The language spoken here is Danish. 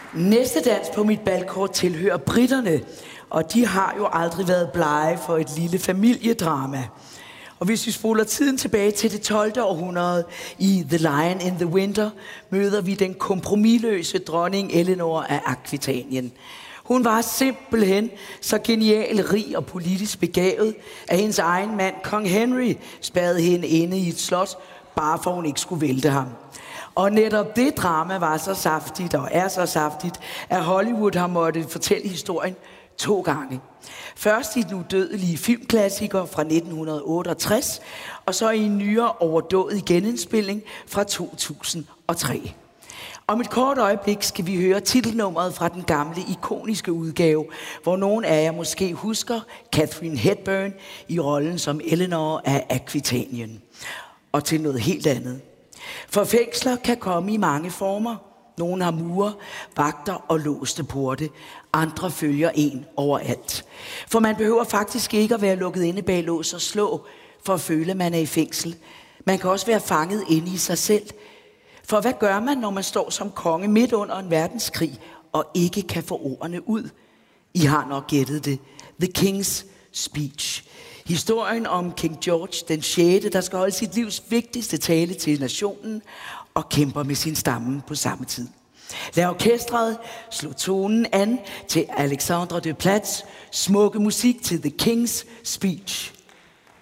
Næste dans på mit balkort tilhører britterne, og de har jo aldrig været blege for et lille familiedrama. Og hvis vi spoler tiden tilbage til det 12. århundrede i The Lion in the Winter, møder vi den kompromisløse dronning Eleanor af Akvitanien. Hun var simpelthen så genial, rig og politisk begavet, at hendes egen mand, kong Henry, spærrede hende inde i et slot, bare for hun ikke skulle vælte ham. Og netop det drama var så saftigt og er så saftigt, at Hollywood har måttet fortælle historien 2 gange. Først i den udødelige filmklassiker fra 1968, og så i en nyere overdådig genindspilning fra 2003. Om et kort øjeblik skal vi høre titelnummeret fra den gamle, ikoniske udgave, hvor nogen af jer måske husker Katharine Hepburn i rollen som Eleanor af Akvitanien. Og til noget helt andet. For fængsler kan komme i mange former. Nogle har mure, vagter og låste porte. Andre følger en overalt. For man behøver faktisk ikke at være lukket inde bag lås og slå, for at føle, at man er i fængsel. Man kan også være fanget inde i sig selv. For hvad gør man, når man står som konge midt under en verdenskrig og ikke kan få ordene ud? I har nok gættet det. The King's Speech. Historien om King George den 6., der skal holde sit livs vigtigste tale til nationen og kæmper med sin stamme på samme tid. Lad orkestret slå tonen an til Alexandre Desplat's smukke musik til The King's Speech.